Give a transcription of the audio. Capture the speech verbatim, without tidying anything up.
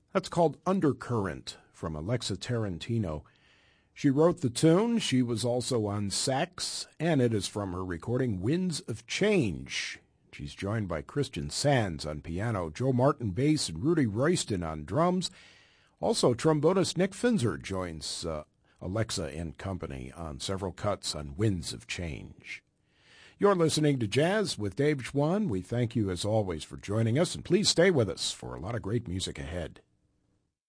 That's called Undercurrent from Alexa Tarantino. She wrote the tune. She was also on sax, and it is from her recording Winds of Change. She's joined by Christian Sands on piano, Joe Martin bass, and Rudy Royston on drums. Also, trombonist Nick Finzer joins uh, Alexa and company on several cuts on Winds of Change. You're listening to Jazz with Dave Schwann. We thank you, as always, for joining us, and please stay with us for a lot of great music ahead.